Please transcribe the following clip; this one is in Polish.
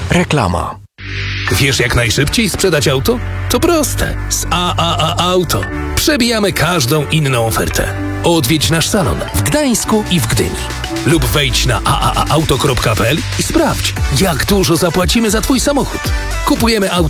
Reklama. Wiesz, jak najszybciej sprzedać auto? To proste. Z AAA Auto. Przebijamy każdą inną ofertę. Odwiedź nasz salon w Gdańsku i w Gdyni. Lub wejdź na aaauto.pl i sprawdź, jak dużo zapłacimy za Twój samochód. Kupujemy auto